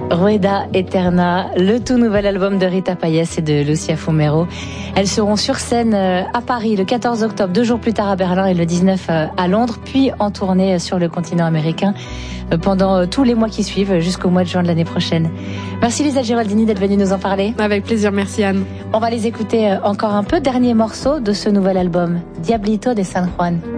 Rueda Eterna, le tout nouvel album de Rita Payés et de Lucia Fumero. Elles seront sur scène à Paris le 14 octobre, 2 jours plus tard à Berlin et le 19 à Londres, puis en tournée sur le continent américain pendant tous les mois qui suivent jusqu'au mois de juin de l'année prochaine. Merci Lisa Giraldini d'être venue nous en parler. Avec plaisir, merci Anne. On va les écouter encore un peu. Dernier morceau de ce nouvel album, Diablito de San Juan.